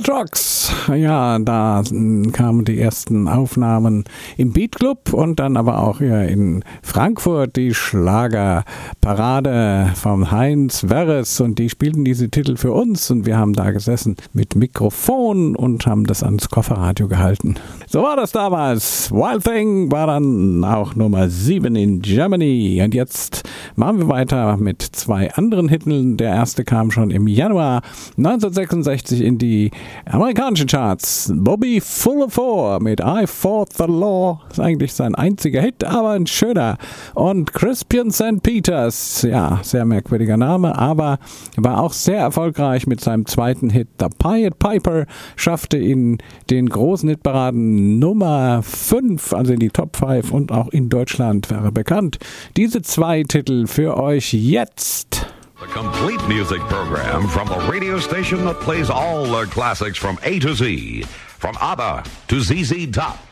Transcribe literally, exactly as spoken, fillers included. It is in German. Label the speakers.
Speaker 1: Trucks. Ja, da kamen die ersten Aufnahmen im Beat Club und dann aber auch hier in Frankfurt die Schlagerparade von Heinz Werres und die spielten diese Titel für uns und wir haben da gesessen mit Mikrofon und haben das ans Kofferradio gehalten. So war das damals. Wild Thing war dann auch Nummer sieben in Germany und jetzt machen wir weiter mit zwei anderen Titeln. Der erste kam schon im Januar neunzehnhundertsechsundsechzig in die amerikanischen Charts. Bobby Fuller mit I Fought the Law. Das ist eigentlich sein einziger Hit, aber ein schöner. Und Crispian Sankt Peters, ja, sehr merkwürdiger Name, aber war auch sehr erfolgreich mit seinem zweiten Hit. The Pied Piper schaffte in den großen Hitparaden Nummer fünf, also in die Top fünf und auch in Deutschland wäre bekannt. Diese zwei Titel für euch jetzt.
Speaker 2: The complete music program from the radio station that plays all the classics from A to Z. From ABBA to Z Z Top.